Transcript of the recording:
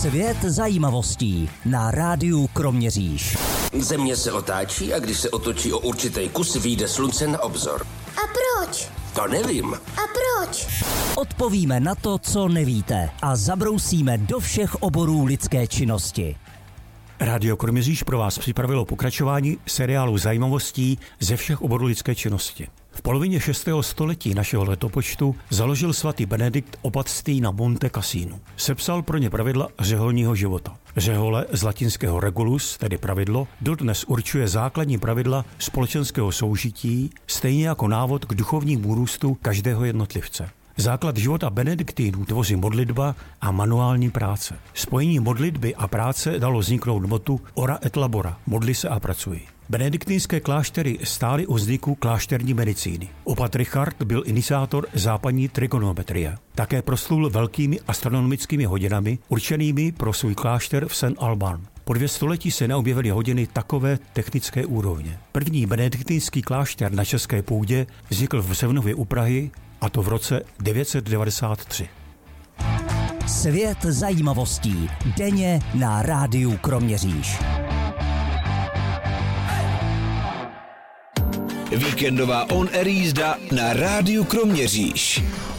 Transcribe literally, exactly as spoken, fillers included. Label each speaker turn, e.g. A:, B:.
A: Svět zajímavostí na rádiu Kroměříž.
B: Země se otáčí a když se otočí o určitý kus, vyjde slunce na obzor.
C: A proč?
B: To nevím.
C: A proč?
A: Odpovíme na to, co nevíte, a zabrousíme do všech oborů lidské činnosti.
D: Rádio Kroměříž pro vás připravilo pokračování seriálu zajímavostí ze všech oborů lidské činnosti. V polovině šestého století našeho letopočtu založil svatý Benedikt opatství na Monte Cassinu. Sepsal pro ně pravidla řeholního života. Řehole z latinského regulus, tedy pravidlo, dodnes určuje základní pravidla společenského soužití, stejně jako návod k duchovnímu růstu každého jednotlivce. Základ života benediktínů tvoří modlitba a manuální práce. Spojení modlitby a práce dalo vzniknout motu ora et labora, modli se a pracuj. Benediktínské kláštery stály u vzniku klášterní medicíny. Opat Richard byl iniciátor západní trigonometrie. Také proslul velkými astronomickými hodinami určenými pro svůj klášter v Saint Alban. Po dvě století se neobjevily hodiny takové technické úrovně. První benediktínský klášter na české půdě vznikl v Sevnově u Prahy, a to v roce devět set devadesát tři.
A: Svět zajímavostí denně na rádiu Kroměříž.
E: Víkendová on-air jízda na rádiu Kroměříž.